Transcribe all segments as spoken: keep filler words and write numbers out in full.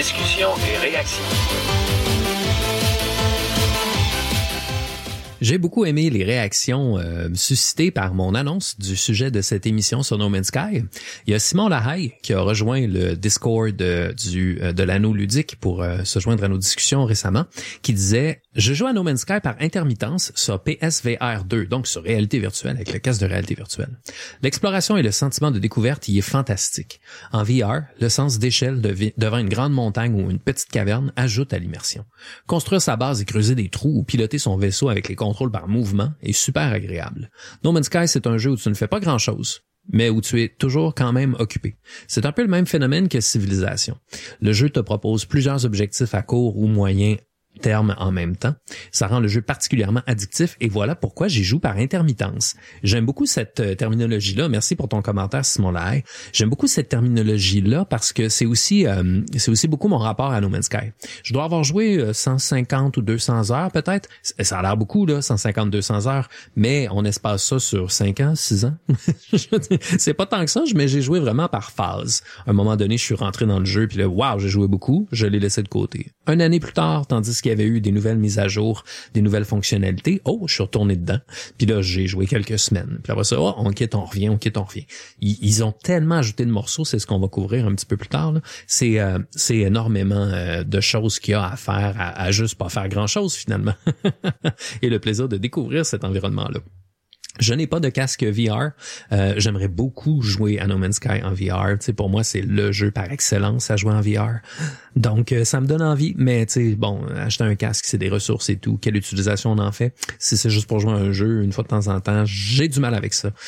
discussion et réaction. J'ai beaucoup aimé les réactions euh, suscitées par mon annonce du sujet de cette émission sur No Man's Sky. Il y a Simon Lahaye qui a rejoint le Discord euh, du euh, de l'anneau ludique pour euh, se joindre à nos discussions récemment, qui disait « Je joue à No Man's Sky par intermittence sur P S V R deux, donc sur réalité virtuelle, avec le casque de réalité virtuelle. L'exploration et le sentiment de découverte y est fantastique. En V R, le sens d'échelle de vi- devant une grande montagne ou une petite caverne ajoute à l'immersion. Construire sa base et creuser des trous ou piloter son vaisseau avec les contrôle par mouvement est super agréable. No Man's Sky, c'est un jeu où tu ne fais pas grand-chose, mais où tu es toujours quand même occupé. C'est un peu le même phénomène que Civilisation. Le jeu te propose plusieurs objectifs à court ou moyen terme en même temps. Ça rend le jeu particulièrement addictif et voilà pourquoi j'y joue par intermittence. J'aime beaucoup cette euh, terminologie-là. Merci pour ton commentaire, Simon Lahaye. J'aime beaucoup cette terminologie-là parce que c'est aussi euh, c'est aussi beaucoup mon rapport à No Man's Sky. Je dois avoir joué euh, cent cinquante ou deux cents heures peut-être. Ça a l'air beaucoup, là, cent cinquante à deux cents heures, mais on espace ça sur cinq ans, six ans. C'est pas tant que ça, mais j'ai joué vraiment par phase. À un moment donné, je suis rentré dans le jeu, puis là, waouh, j'ai joué beaucoup, je l'ai laissé de côté. Une année plus tard, tandis qu'il y avait eu des nouvelles mises à jour, des nouvelles fonctionnalités, oh, je suis retourné dedans. Puis là, j'ai joué quelques semaines. Puis après ça, oh, on quitte, on revient, on quitte, on revient. Ils, ils ont tellement ajouté de morceaux, c'est ce qu'on va couvrir un petit peu plus tard, là. C'est, euh, c'est énormément euh, de choses qu'il y a à faire, à, à juste pas faire grand-chose finalement. Et le plaisir de découvrir cet environnement-là. Je n'ai pas de casque V R. Euh, j'aimerais beaucoup jouer à No Man's Sky en V R. Tu sais, pour moi, c'est le jeu par excellence à jouer en V R. Donc, euh, ça me donne envie. Mais tu sais, bon, acheter un casque, c'est des ressources et tout. Quelle utilisation on en fait? Si c'est juste pour jouer à un jeu une fois de temps en temps, j'ai du mal avec ça.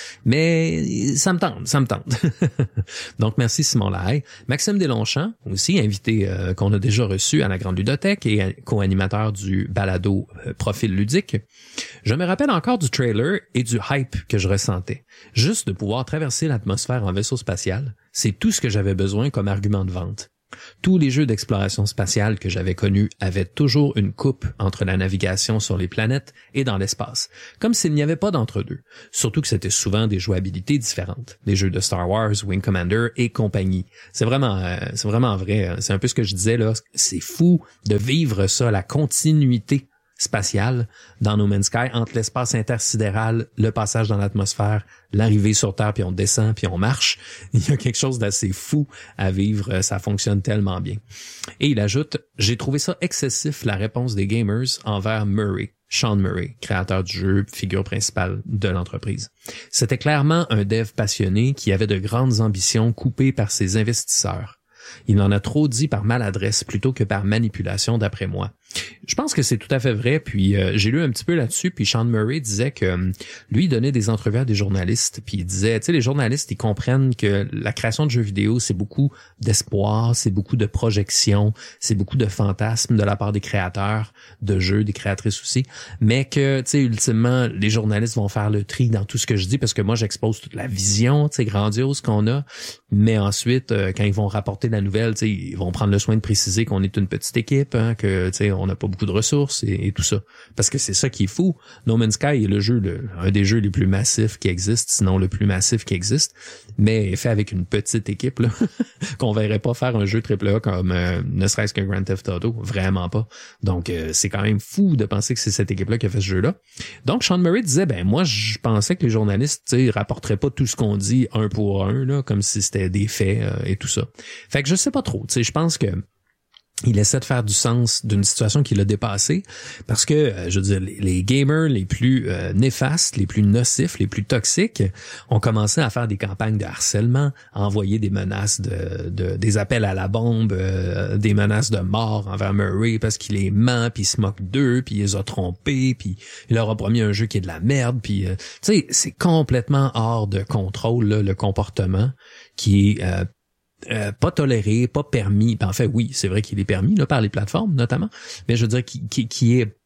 Mais ça me tente, ça me tente. Donc, merci Simon Lahaye. Maxime Deslongchamps, aussi invité euh, qu'on a déjà reçu à la Grande Ludothèque et co-animateur du balado euh, Profil ludique. Je me rappelle encore du trailer et du hype que je ressentais. Juste de pouvoir traverser l'atmosphère en vaisseau spatial, c'est tout ce que j'avais besoin comme argument de vente. Tous les jeux d'exploration spatiale que j'avais connus avaient toujours une coupe entre la navigation sur les planètes et dans l'espace, comme s'il n'y avait pas d'entre-deux. Surtout que c'était souvent des jouabilités différentes, des jeux de Star Wars, Wing Commander et compagnie. C'est vraiment, euh, c'est vraiment vrai. C'est un peu ce que je disais là. C'est fou de vivre ça, la continuité spatiale dans No Man's Sky, entre l'espace intersidéral, le passage dans l'atmosphère, l'arrivée sur Terre, puis on descend, puis on marche. Il y a quelque chose d'assez fou à vivre, ça fonctionne tellement bien. Et il ajoute, j'ai trouvé ça excessif, la réponse des gamers envers Murray, Sean Murray, créateur du jeu, figure principale de l'entreprise. C'était clairement un dev passionné qui avait de grandes ambitions coupées par ses investisseurs. Il en a trop dit par maladresse plutôt que par manipulation, d'après moi. Je pense que c'est tout à fait vrai, puis euh, j'ai lu un petit peu là-dessus, puis Sean Murray disait que euh, lui, il donnait des entrevues à des journalistes, puis il disait, tu sais, les journalistes, ils comprennent que la création de jeux vidéo, c'est beaucoup d'espoir, c'est beaucoup de projection, c'est beaucoup de fantasmes de la part des créateurs de jeux, des créatrices aussi, mais que, tu sais, ultimement, les journalistes vont faire le tri dans tout ce que je dis, parce que moi, j'expose toute la vision, tu sais, grandiose qu'on a, mais ensuite, euh, quand ils vont rapporter la nouvelle, tu sais, ils vont prendre le soin de préciser qu'on est une petite équipe, hein, que, tu sais, on n'a pas beaucoup de ressources et, et tout ça. Parce que c'est ça qui est fou. No Man's Sky est le jeu, le, un des jeux les plus massifs qui existent, sinon le plus massif qui existe, mais fait avec une petite équipe, là, qu'on verrait pas faire un jeu triple A comme euh, ne serait-ce que Grand Theft Auto. Vraiment pas. Donc, euh, c'est quand même fou de penser que c'est cette équipe-là qui a fait ce jeu-là. Donc, Sean Murray disait, ben moi, je pensais que les journalistes, tu sais, rapporteraient pas tout ce qu'on dit un pour un, là, comme si c'était des faits euh, et tout ça. Fait que je sais pas trop. Tu sais, je pense que il essaie de faire du sens d'une situation qui l'a dépassé parce que, euh, je veux dire, les, les gamers les plus euh, néfastes, les plus nocifs, les plus toxiques ont commencé à faire des campagnes de harcèlement, à envoyer des menaces de, de des appels à la bombe, euh, des menaces de mort envers Murray parce qu'il les ment, puis il se moque d'eux, puis il les a trompés, puis il leur a promis un jeu qui est de la merde, puis euh, tu sais, c'est complètement hors de contrôle là, le comportement qui est euh, Euh, pas toléré, pas permis. Ben, en fait, oui, c'est vrai qu'il est permis là par les plateformes notamment, mais je veux dire qui, qui, qui est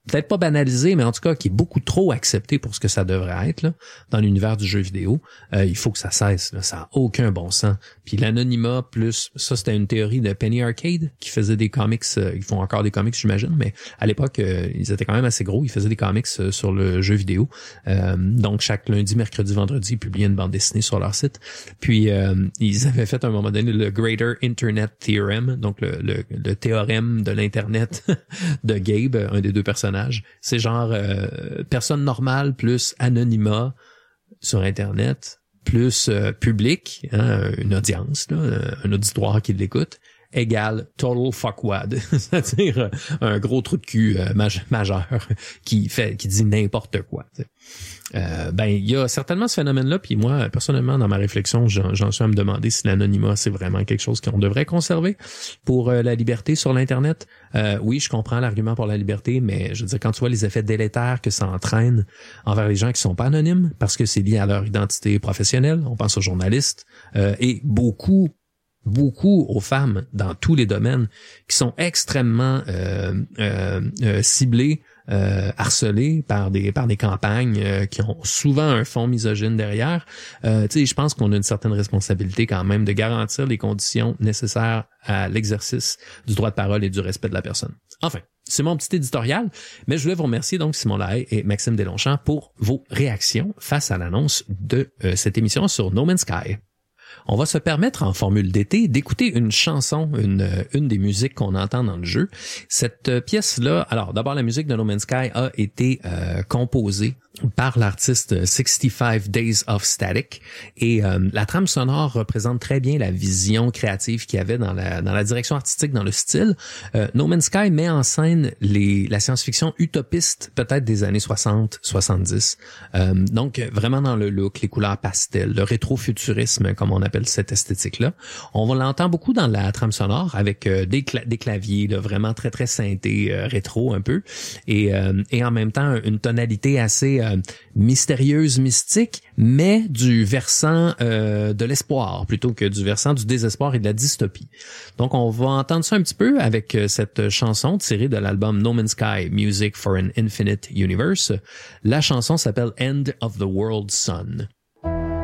peut-être pas banalisé, mais en tout cas qui est beaucoup trop accepté pour ce que ça devrait être là, dans l'univers du jeu vidéo. Euh, il faut que ça cesse, là, ça a aucun bon sens. Puis l'anonymat plus, ça c'était une théorie de Penny Arcade qui faisait des comics, euh, ils font encore des comics j'imagine, mais à l'époque euh, ils étaient quand même assez gros, ils faisaient des comics euh, sur le jeu vidéo. Euh, donc chaque lundi, mercredi, vendredi, ils publiaient une bande dessinée sur leur site. Puis euh, ils avaient fait à un moment donné le Greater Internet Theorem, donc le, le, le théorème de l'internet de Gabe, un des deux personnages. C'est genre euh, personne normale plus anonymat sur Internet, plus euh, public, hein, une audience, là, un auditoire qui l'écoute, égale total fuckwad, c'est-à-dire un gros trou de cul euh, maj- majeur qui fait, qui dit n'importe quoi. T'sais. Euh, ben il y a certainement ce phénomène-là, puis moi personnellement dans ma réflexion j'en, j'en suis à me demander si l'anonymat c'est vraiment quelque chose qu'on devrait conserver pour euh, la liberté sur l'internet. Euh, oui, je comprends l'argument pour la liberté, mais je veux dire quand tu vois les effets délétères que ça entraîne envers les gens qui sont pas anonymes parce que c'est lié à leur identité professionnelle, on pense aux journalistes euh, et beaucoup beaucoup aux femmes dans tous les domaines qui sont extrêmement euh, euh, euh, ciblées, euh, harcelées par des par des campagnes euh, qui ont souvent un fond misogyne derrière. Euh, tu sais, je pense qu'on a une certaine responsabilité quand même de garantir les conditions nécessaires à l'exercice du droit de parole et du respect de la personne. Enfin, c'est mon petit éditorial, mais je voulais vous remercier donc Simon Lahaye et Maxime Deslongchamps pour vos réactions face à l'annonce de euh, cette émission sur No Man's Sky. On va se permettre en formule d'été d'écouter une chanson, une une des musiques qu'on entend dans le jeu. Cette pièce-là, alors d'abord la musique de No Man's Sky a été euh, composée par l'artiste sixty-five Days of Static et euh, la trame sonore représente très bien la vision créative qu'il y avait dans la dans la direction artistique, dans le style. Euh, No Man's Sky met en scène les la science-fiction utopiste peut-être des années soixante soixante-dix. Euh, donc vraiment dans le look, les couleurs pastel, le rétro-futurisme comme on appelle cette esthétique-là. On l'entend beaucoup dans la trame sonore avec euh, des, cla- des claviers là, vraiment très très synthé, euh, rétro un peu et euh, et en même temps une tonalité assez euh, mystérieuse, mystique, mais du versant euh, de l'espoir plutôt que du versant du désespoir et de la dystopie. Donc on va entendre ça un petit peu avec euh, cette chanson tirée de l'album No Man's Sky, Music for an Infinite Universe. La chanson s'appelle End of the World Sun.